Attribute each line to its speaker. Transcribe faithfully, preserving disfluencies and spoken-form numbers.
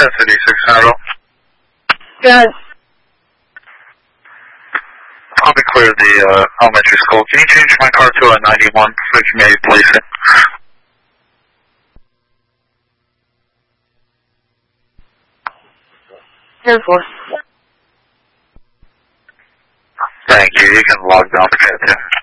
Speaker 1: City six zero.
Speaker 2: Good.
Speaker 1: I'll be clear the uh, elementary school. Can you change my car to a ninety-one so we can maybe place it?
Speaker 2: Air Force.
Speaker 1: Thank you. You can log down to chat too.